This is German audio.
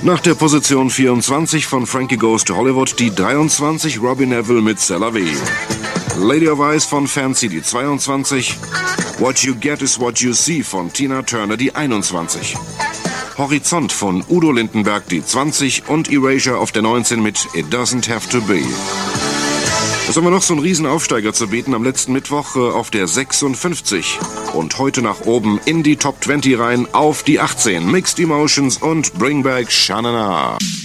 Nach der Position 24 von Frankie Goes to Hollywood die 23 Robbie Neville mit C'est la vie. Lady of Ice von Fancy die 22. What You Get Is What You See von Tina Turner die 21. Horizont von Udo Lindenberg die 20 und Erasure auf der 19 mit It Doesn't Have to Be. Was haben wir noch so einen Riesenaufsteiger zu bieten am letzten Mittwoch auf der 56 und heute nach oben in die Top 20 rein auf die 18. Mixed Emotions und Bring Back Sha-Na-Na.